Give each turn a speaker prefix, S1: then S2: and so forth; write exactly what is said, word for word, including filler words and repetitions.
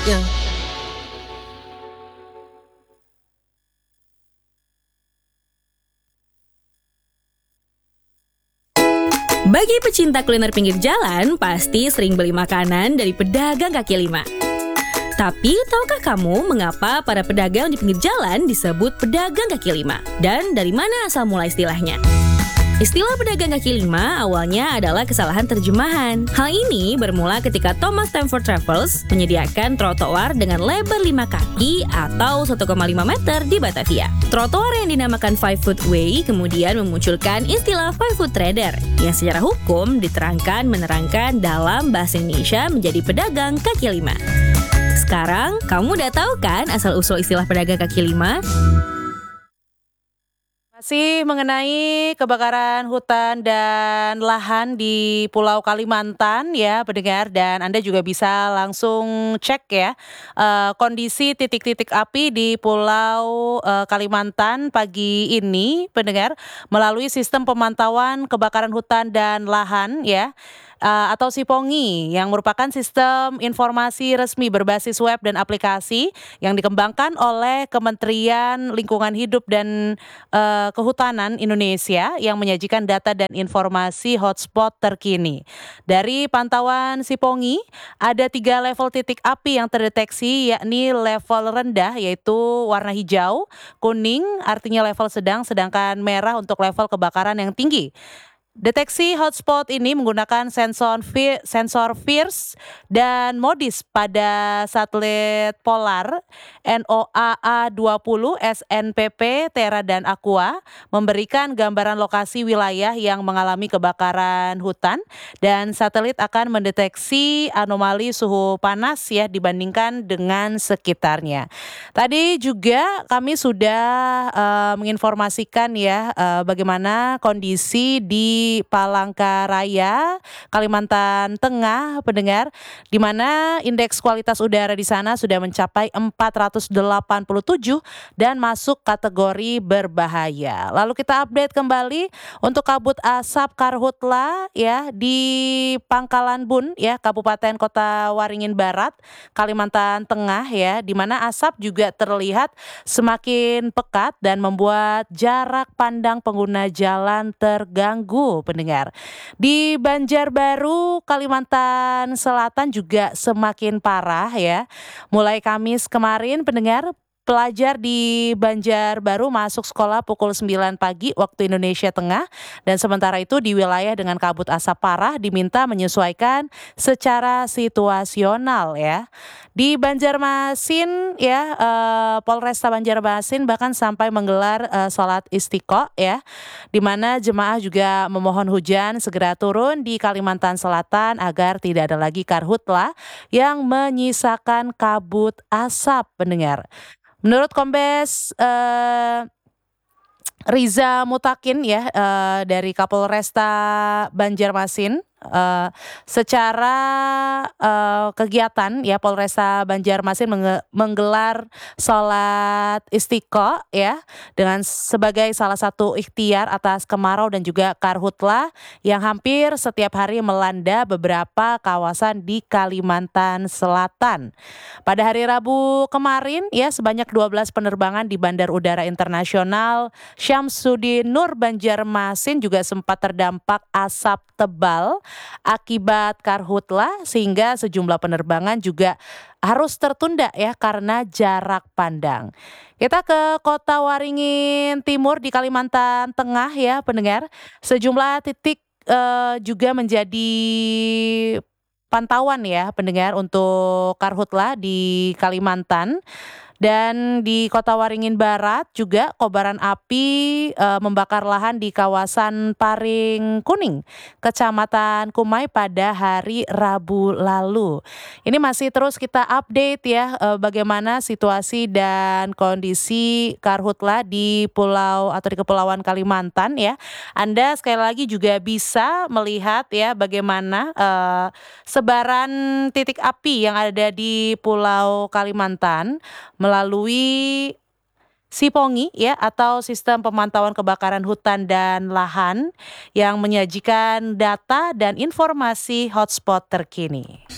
S1: Ya.
S2: Bagi pecinta kuliner pinggir jalan, pasti sering beli makanan dari pedagang kaki lima. Tapi, tahukah kamu mengapa para pedagang di pinggir jalan disebut pedagang kaki lima? Dan dari mana asal mula istilahnya? Istilah pedagang kaki lima awalnya adalah kesalahan terjemahan. Hal ini bermula ketika Thomas Stamford Raffles menyediakan trotoar dengan lebar lima kaki atau satu koma lima meter di Batavia. Trotoar yang dinamakan Five Foot Way kemudian memunculkan istilah Five Foot Trader yang secara hukum diterangkan menerangkan dalam bahasa Indonesia menjadi pedagang kaki lima. Sekarang, kamu udah tahu kan asal-usul istilah pedagang kaki lima?
S3: Masih mengenai kebakaran hutan dan lahan di Pulau Kalimantan ya pendengar, dan Anda juga bisa langsung cek ya eh, kondisi titik-titik api di Pulau eh, Kalimantan pagi ini pendengar melalui sistem pemantauan kebakaran hutan dan lahan ya. eh, atau SIPONGI yang merupakan sistem informasi resmi berbasis web dan aplikasi yang dikembangkan oleh Kementerian Lingkungan Hidup dan eh, Kehutanan Indonesia yang menyajikan data dan informasi hotspot terkini. Dari pantauan SIPONGI, ada tiga level titik api yang terdeteksi, yakni level rendah yaitu warna hijau, kuning artinya level sedang, sedangkan merah untuk level kebakaran yang tinggi. Deteksi hotspot ini menggunakan sensor vi- sensor FIRS dan MODIS pada satelit polar NOAA dua puluh, S N P P, Terra dan Aqua, memberikan gambaran lokasi wilayah yang mengalami kebakaran hutan, dan satelit akan mendeteksi anomali suhu panas ya dibandingkan dengan sekitarnya. Tadi juga kami sudah eh, menginformasikan ya eh, bagaimana kondisi di Palangkaraya, Kalimantan Tengah, pendengar, di mana indeks kualitas udara di sana sudah mencapai empat ratus delapan puluh tujuh dan masuk kategori berbahaya. Lalu kita update kembali untuk kabut asap karhutla ya di Pangkalan Bun ya, Kabupaten Kota Waringin Barat, Kalimantan Tengah ya, di mana asap juga terlihat semakin pekat dan membuat jarak pandang pengguna jalan terganggu pendengar. Di Banjarbaru, Kalimantan Selatan juga semakin parah ya. Mulai Kamis kemarin pendengar, pelajar di Banjarbaru masuk sekolah pukul sembilan pagi waktu Indonesia Tengah, dan sementara itu di wilayah dengan kabut asap parah diminta menyesuaikan secara situasional ya. Di Banjarmasin ya, eh, Polresta Banjarmasin bahkan sampai menggelar eh, sholat istiqo ya, di mana jemaah juga memohon hujan segera turun di Kalimantan Selatan agar tidak ada lagi karhutla yang menyisakan kabut asap pendengar. Menurut Kombes eh, Riza Mutakin ya eh, dari Kapolresta Banjarmasin, eh, secara eh, kegiatan ya Polresta Banjarmasin menge- menggelar sholat istiqo ya dengan sebagai salah satu ikhtiar atas kemarau dan juga karhutla yang hampir setiap hari melanda beberapa kawasan di Kalimantan Selatan. Pada hari Rabu kemarin ya sebanyak dua belas penerbangan di Bandar Udara Internasional Syamsuddin Nur Banjarmasin juga sempat terdampak asap tebal akibat karhutla, sehingga sejumlah penerbangan juga harus tertunda ya karena jarak pandang. Kita ke Kota Waringin Timur di Kalimantan Tengah ya pendengar. Sejumlah titik eh, juga menjadi pantauan ya pendengar untuk karhutla di Kalimantan. Dan di Kota Waringin Barat juga kobaran api e, membakar lahan di kawasan Paring Kuning, Kecamatan Kumai pada hari Rabu lalu. Ini masih terus kita update ya e, bagaimana situasi dan kondisi karhutla di pulau atau di Kepulauan Kalimantan ya. Anda sekali lagi juga bisa melihat ya bagaimana e, sebaran titik api yang ada di Pulau Kalimantan melalui SIPONGI ya atau Sistem Pemantauan Kebakaran Hutan dan Lahan yang menyajikan data dan informasi hotspot terkini.